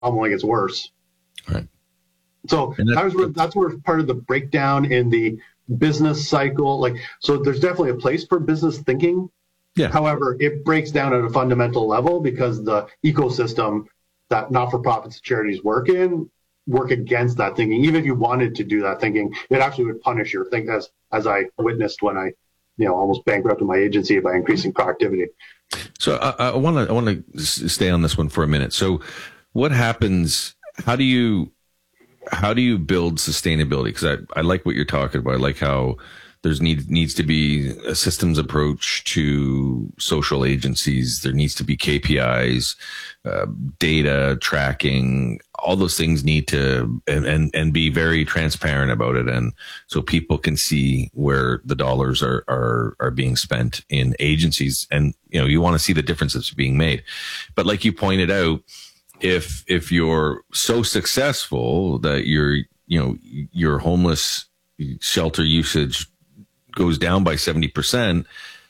only gets worse. Right. So that's where part of the breakdown in the business cycle, like, so there's definitely a place for business thinking. Yeah. However, it breaks down at a fundamental level because the ecosystem that not-for-profits and charities work against that thinking. Even if you wanted to do that thinking, it actually would punish your think, as I witnessed when I, almost bankrupted my agency by increasing productivity. So I want to stay on this one for a minute. So what happens? How do you build sustainability? Because I like what you're talking about. I like how needs to be a systems approach to social agencies. There needs to be KPIs, data tracking. All those things need to and be very transparent about it, and so people can see where the dollars are being spent in agencies. And you want to see the differences being made. But like you pointed out, if you're so successful that your homeless shelter usage goes down by 70%,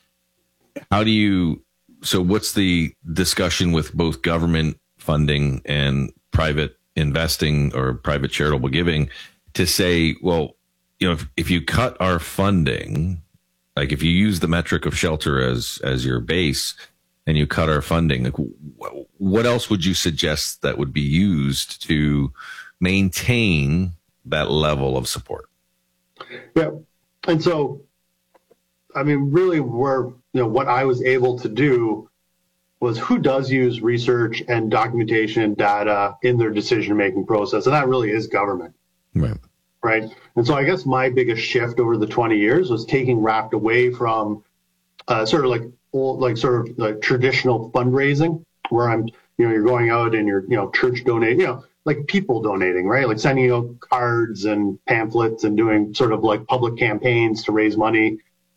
so what's the discussion with both government funding and private investing or private charitable giving to say, well, if you cut our funding, like if you use the metric of shelter as your base and you cut our funding, like what else would you suggest that would be used to maintain that level of support? Yeah. And so, I mean, really what I was able to do was who does use research and documentation and data in their decision-making process. And that really is government. Right. And so I guess my biggest shift over the 20 years was taking RAPT away from sort of like traditional fundraising where you're going out and you're, church donating, like people donating, right? Like sending out cards and pamphlets and doing sort of like public campaigns to raise money.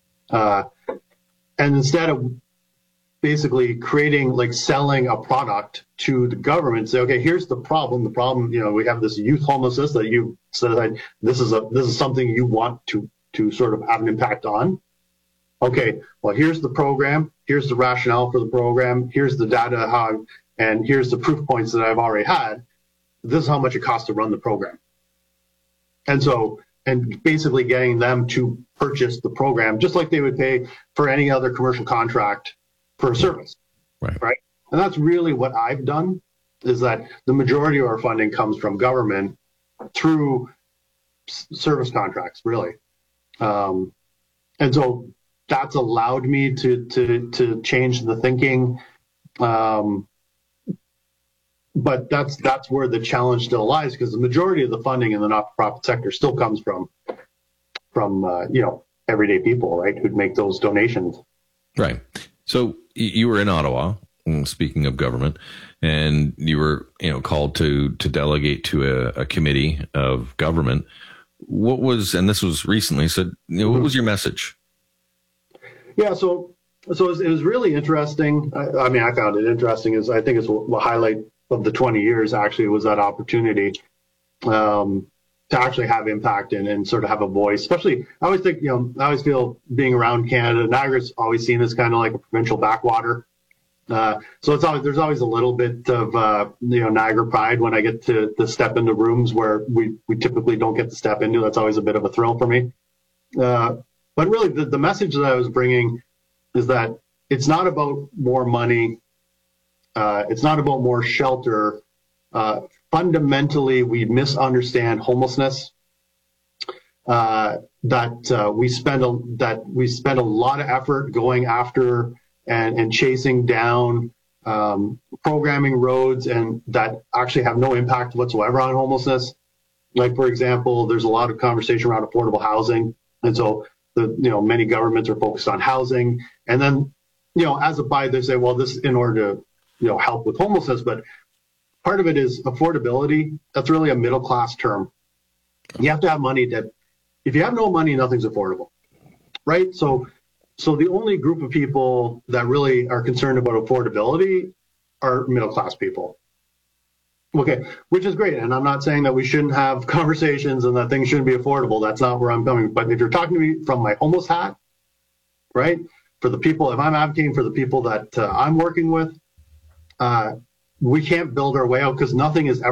And instead of basically selling a product to the government, say, okay, here's the problem. The problem, we have this youth homelessness that you said this is something you want to sort of have an impact on. Okay, well, here's the program. Here's the rationale for the program. Here's the data, and here's the proof points that I've already had. This is how much it costs to run the program. And basically getting them to purchase the program, just like they would pay for any other commercial contract for a service. Right. And that's really what I've done, is that the majority of our funding comes from government through service contracts, really. And so that's allowed me to change the thinking. But that's where the challenge still lies, because the majority of the funding in the not-for-profit sector still comes from everyday people, right, who'd make those donations. Right. So you were in Ottawa, speaking of government, and you were called to delegate to a committee of government. And this was recently, so what was your message? Yeah, so it was really interesting. I mean, I found it interesting. I think it's a highlight of the 20 years actually was that opportunity to actually have impact and sort of have a voice. Especially, I always think, I always feel being around Canada, Niagara's always seen as kind of like a provincial backwater. So there's always a little bit of Niagara pride when I get to step into rooms where we typically don't get to step into. That's always a bit of a thrill for me. But really, the message that I was bringing is that it's not about more money. It's not about more shelter. Fundamentally, we misunderstand homelessness. That we spend a lot of effort going after and chasing down programming roads and that actually have no impact whatsoever on homelessness. Like, for example, there's a lot of conversation around affordable housing, and so many governments are focused on housing, and then as a buy they say, well, this is in order to help with homelessness, but part of it is affordability. That's really a middle class term. You have to have money if you have no money, nothing's affordable, right? So the only group of people that really are concerned about affordability are middle class people. Okay, which is great. And I'm not saying that we shouldn't have conversations and that things shouldn't be affordable. That's not where I'm coming. But if you're talking to me from my homeless hat, right? For the people, if I'm advocating for the people that I'm working with, we can't build our way out because nothing is ever